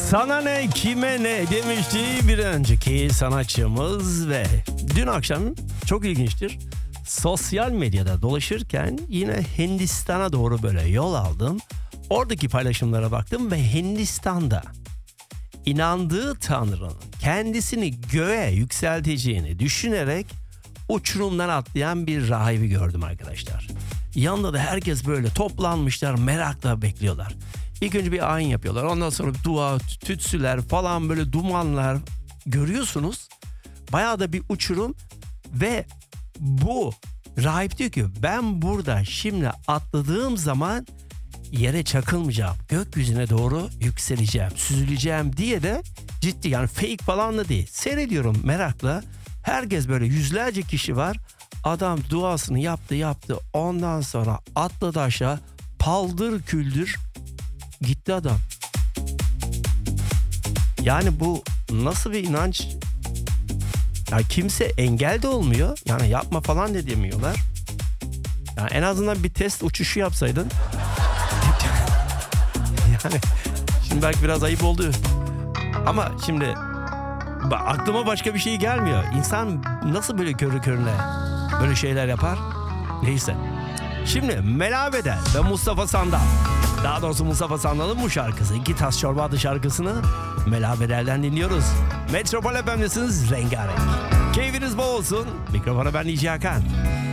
Sana ne kime ne demişti bir önceki sanatçımız ve dün akşam çok ilginçtir. Sosyal medyada dolaşırken yine Hindistan'a doğru böyle yol aldım. Oradaki paylaşımlara baktım ve Hindistan'da inandığı Tanrı'nın kendisini göğe yükselteceğini düşünerek uçurumdan atlayan bir rahibi gördüm arkadaşlar. Yanında da herkes böyle toplanmışlar, merakla bekliyorlar. İlk önce bir ayin yapıyorlar. Ondan sonra dua, tütsüler falan böyle dumanlar görüyorsunuz. Bayağı da bir uçurum ve bu rahip diyor ki ben burada şimdi atladığım zaman yere çakılmayacağım. Gökyüzüne doğru yükseleceğim, süzüleceğim diye de ciddi yani fake falan da değil. Seyrediyorum merakla. Herkes böyle yüzlerce kişi var. Adam duasını yaptı. Ondan sonra atladı aşağı. Paldır küldür gitti adam. Yani bu nasıl bir inanç? Ya kimse engel de olmuyor. Yani yapma falan da demiyorlar. Yani en azından bir test uçuşu yapsaydın. Yani şimdi belki biraz ayıp oldu. Ama şimdi aklıma başka bir şey gelmiyor. İnsan nasıl böyle körü körüne böyle şeyler yapar? Neyse. Şimdi Melabeder ve Mustafa Sandal. Daha doğrusu Mustafa Sandal'ın bu şarkısı. İki Tas Çorba adlı şarkısını Melabeder'den dinliyoruz. Metropol FM'desiniz, rengarenk. Keyfiniz bol olsun. Mikrofona ben DJ Hakan.